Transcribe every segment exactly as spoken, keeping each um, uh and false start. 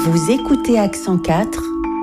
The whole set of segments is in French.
Vous écoutez Accent quatre.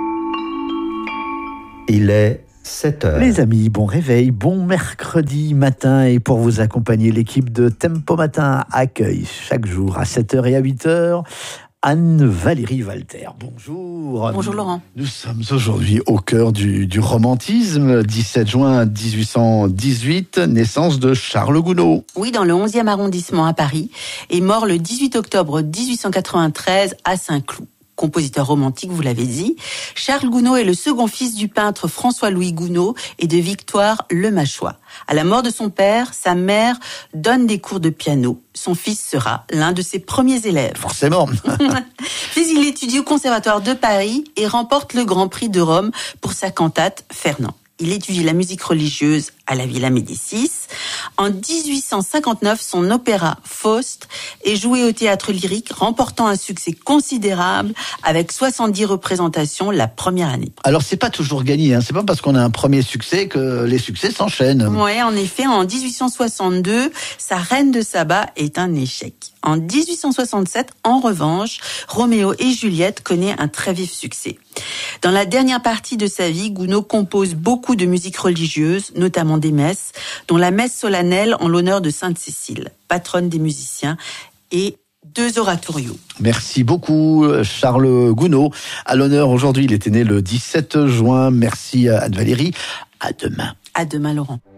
Il est sept heures. Les amis, bon réveil, bon mercredi matin. Et pour vous accompagner, l'équipe de Tempo Matin accueille chaque jour à sept heures et à huit heures Anne-Valérie Walter. Bonjour. Bonjour Laurent. Nous sommes aujourd'hui au cœur du, du romantisme. dix-sept juin dix-huit cent dix-huit, naissance de Charles Gounod. Oui, dans le onzième arrondissement à Paris, et mort le dix-huit octobre dix-huit cent quatre-vingt-treize à Saint-Cloud. Compositeur romantique, vous l'avez dit, Charles Gounod est le second fils du peintre François-Louis Gounod et de Victoire Lemachois. À la mort de son père, sa mère donne des cours de piano. Son fils sera l'un de ses premiers élèves. Forcément. Puis il étudie au Conservatoire de Paris et remporte le Grand Prix de Rome pour sa cantate Fernand. Il étudie la musique religieuse à la Villa Médicis. En dix-huit cent cinquante-neuf, son opéra Faust est joué au théâtre lyrique, remportant un succès considérable avec soixante-dix représentations la première année. Alors c'est pas toujours gagné, hein. C'est pas parce qu'on a un premier succès que les succès s'enchaînent. Oui, en effet, en dix-huit cent soixante-deux, sa Reine de Saba est un échec. En dix-huit cent soixante-sept, en revanche, Roméo et Juliette connaît un très vif succès. Dans la dernière partie de sa vie, Gounod compose beaucoup de musique religieuse, notamment des messes, dont la messe solennelle en l'honneur de Sainte Cécile, patronne des musiciens, et deux oratorios. Merci beaucoup Charles Gounod. À l'honneur aujourd'hui, il était né le dix-sept juin. Merci Anne-Valérie. À demain. À demain Laurent.